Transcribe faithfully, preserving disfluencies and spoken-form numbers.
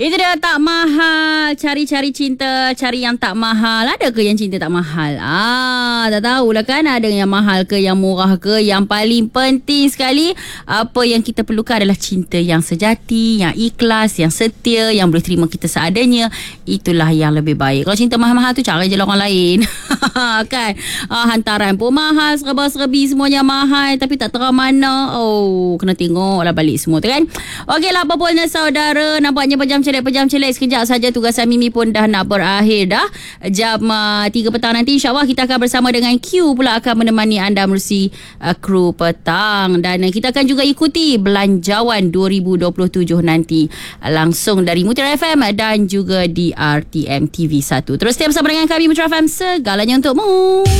Itu dia, tak mahal. Cari-cari cinta, cari yang tak mahal. Ada ke yang cinta tak mahal? Ah, tak tahulah kan. Ada yang mahal ke, yang murah ke. Yang paling penting sekali, apa yang kita perlukan adalah cinta yang sejati, yang ikhlas, yang setia, yang boleh terima kita seadanya. Itulah yang lebih baik. Kalau cinta mahal-mahal tu, cari je lah orang lain. Kan? Ah, hantaran pun mahal, serba-serbi semuanya mahal, tapi tak terang mana. Oh, kena tengok lah balik semua tu kan. Okeylah, apa pun saudara, nampaknya pejam celek pejam celek sekejap saja tugasan Mimi pun dah nak berakhir dah. Jam uh, tiga petang nanti insya-Allah kita akan bersama dengan Q pula akan menemani anda menerusi uh, kru petang, dan uh, kita akan juga ikuti belanjawan dua ribu dua puluh tujuh nanti uh, langsung dari Mutiara F M dan juga di R T M T V satu. Terus stay bersama dengan kami Mutiara F M, segalanya untukmu.